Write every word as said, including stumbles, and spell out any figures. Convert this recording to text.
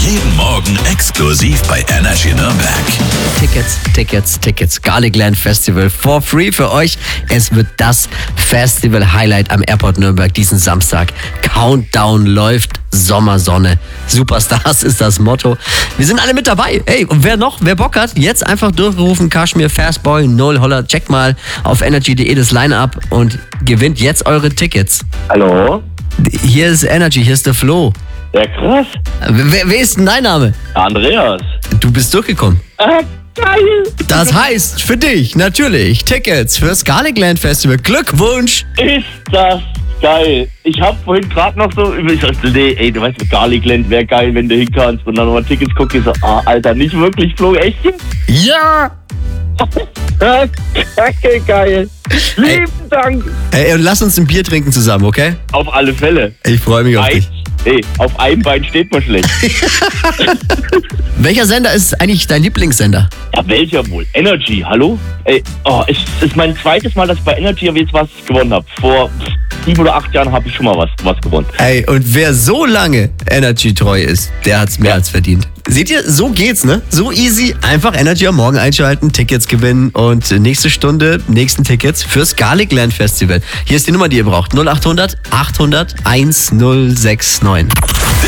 Jeden Morgen exklusiv bei Energy Nürnberg. Tickets, Tickets, Tickets. Garlicland Festival for free für euch. Es wird das Festival-Highlight am Airport Nürnberg diesen Samstag. Countdown läuft, Sommersonne. Superstars ist das Motto. Wir sind alle mit dabei. Hey, und wer noch, wer Bock hat, jetzt einfach durchrufen. Kashmir, Fastboy, Noel Holler. Checkt mal auf energy punkt de das Line-Up und gewinnt jetzt eure Tickets. Hallo? Hier ist Energy, hier ist der Flo. Ja, krass. Wer, wer ist denn dein Name? Andreas. Du bist durchgekommen. Ah, geil. Das heißt für dich natürlich Tickets fürs Garlicland Festival. Glückwunsch! Ist das geil. Ich hab vorhin gerade noch so, ich dachte, nee, ey, du weißt, mit Garlicland wäre geil, wenn du hin kannst. Und dann nochmal Tickets gucke, ich so, ah, Alter, nicht wirklich, Flo, echt jetzt? Ja! Kacke, geil. Lieben Dank. Ey, und lass uns ein Bier trinken zusammen, okay? Auf alle Fälle. Ich freue mich auf Ein, dich. ey, auf einem Bein steht man schlecht. Welcher Sender ist eigentlich dein Lieblingssender? Ja, welcher wohl? Energy, hallo? Ey, oh, es ist mein zweites Mal, dass ich bei Energy jetzt was gewonnen habe. Vor sieben oder acht Jahren habe ich schon mal was, was gewonnen. Ey, und wer so lange Energy treu ist, der hat's mehr Ja. als verdient. Seht ihr, so geht's, ne? So easy. Einfach Energy am Morgen einschalten, Tickets gewinnen und nächste Stunde, nächsten Tickets fürs Garlicland Festival. Hier ist die Nummer, die ihr braucht. null acht hundert achthundert1069.